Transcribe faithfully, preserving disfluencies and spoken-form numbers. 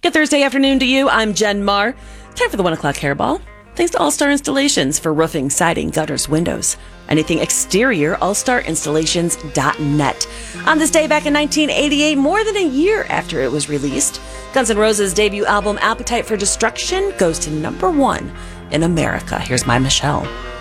Good Thursday afternoon to you. I'm Jen Marr. Time for the one o'clock hairball. Thanks to All Star Installations for roofing, siding, gutters, windows. Anything exterior, all star installations dot net. On this day back in nineteen eighty-eight, more than a year after it was released, Guns N' Roses' debut album Appetite for Destruction goes to number one in America. Here's my Michelle.